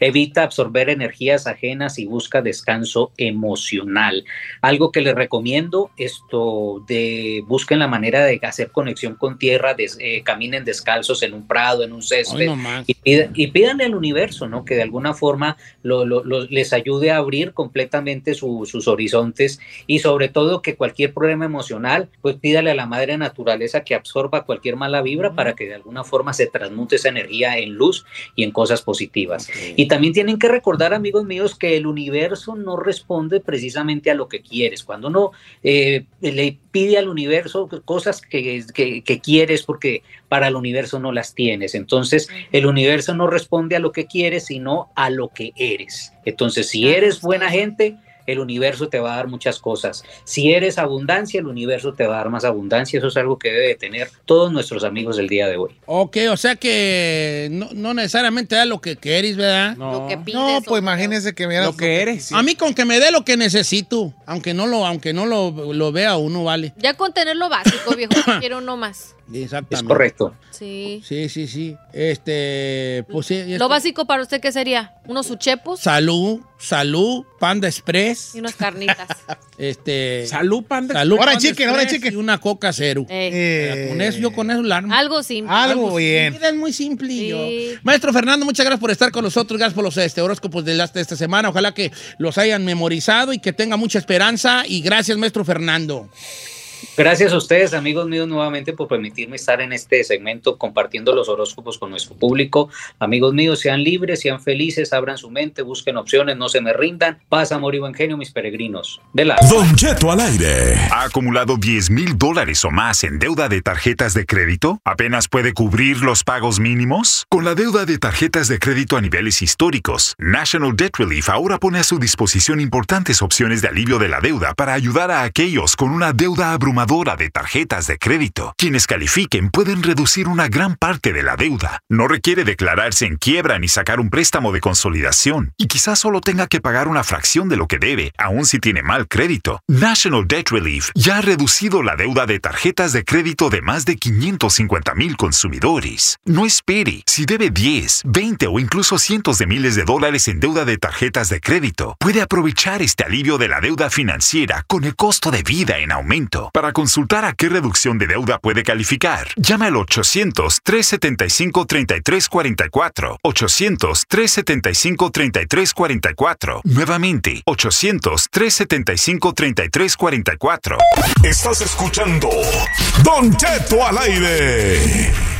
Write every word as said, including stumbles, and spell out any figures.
evita absorber energías ajenas y busca descanso emocional. Algo que les recomiendo, esto de busquen la manera de hacer conexión con tierra, des, eh, caminen descalzos en un prado, en un césped, no y, pida, y pídanle al universo, ¿no? Que de alguna forma lo, lo, lo, les ayude a abrir completamente su, sus horizontes, y sobre todo que cualquier problema emocional, pues pídale a la madre naturaleza que absorba cualquier mala vibra uh-huh. para que de alguna forma se transmute esa energía en luz y en cosas positivas. Okay. Y también tienen que recordar, amigos míos, que el universo no responde precisamente a lo que quieres. Cuando uno eh, le pide al universo cosas que, que, que quieres, porque para el universo no las tienes. Entonces, el universo no responde a lo que quieres, sino a lo que eres. Entonces, si eres buena gente, el universo te va a dar muchas cosas. Si eres abundancia, el universo te va a dar más abundancia. Eso es algo que debe de tener todos nuestros amigos del día de hoy. Ok, o sea que no, no necesariamente da lo que quieres, ¿verdad? No, lo que pides, no pues imagínese que me lo que eres. A mí con que me dé lo que necesito, aunque no lo, aunque no lo, lo vea uno, vale. Ya con tener lo básico, viejo, no quiero uno más. Exactamente. Es correcto. Sí. Sí, sí, sí. Este, pues sí. Este. Lo básico para usted, ¿qué sería? ¿Unos uchepos? Salud, salud, Panda Express. Y unas carnitas. Este. Salud, Panda Salud, ahora Panda chicken, ahora chicken. Y una Coca Cero. Eh. Eh, con eso, yo con eso la armo. Algo simple. Algo, Algo bien. Es muy simple. Sí. Maestro Fernando, muchas gracias por estar con nosotros. Gracias por los este, horóscopos de, la, de esta semana. Ojalá que los hayan memorizado y que tenga mucha esperanza. Y gracias, maestro Fernando. Gracias a ustedes, amigos míos, nuevamente por permitirme estar en este segmento compartiendo los horóscopos con nuestro público. Amigos míos, sean libres, sean felices, abran su mente, busquen opciones, no se me rindan. Paz, amor y buen genio, mis peregrinos. De la... Don Cheto al aire. ¿Ha acumulado diez mil dólares o más en deuda de tarjetas de crédito? ¿Apenas puede cubrir los pagos mínimos? Con la deuda de tarjetas de crédito a niveles históricos, National Debt Relief ahora pone a su disposición importantes opciones de alivio de la deuda para ayudar a aquellos con una deuda abrumadora de tarjetas de crédito. Quienes califiquen pueden reducir una gran parte de la deuda. No requiere declararse en quiebra ni sacar un préstamo de consolidación. Y quizás solo tenga que pagar una fracción de lo que debe, aun si tiene mal crédito. National Debt Relief ya ha reducido la deuda de tarjetas de crédito de más de quinientos cincuenta mil consumidores. No espere. Si debe diez, veinte o incluso cientos de miles de dólares en deuda de tarjetas de crédito, puede aprovechar este alivio de la deuda financiera con el costo de vida en aumento. Para consultar a qué reducción de deuda puede calificar, llama al ochocientos, trescientos setenta y cinco, treinta y tres cuarenta y cuatro. ochocientos, trescientos setenta y cinco, treinta y tres cuarenta y cuatro. Nuevamente, ochocientos, trescientos setenta y cinco, treinta y tres cuarenta y cuatro. Estás escuchando Don Cheto al aire.